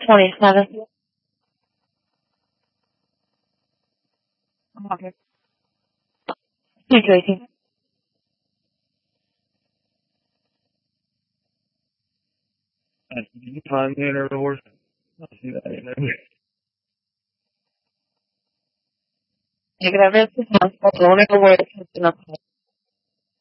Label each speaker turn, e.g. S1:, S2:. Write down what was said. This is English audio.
S1: 27. Okay. 218.
S2: You find me in a horse. I see that.
S1: Take it over this month. That's the only way it's enough.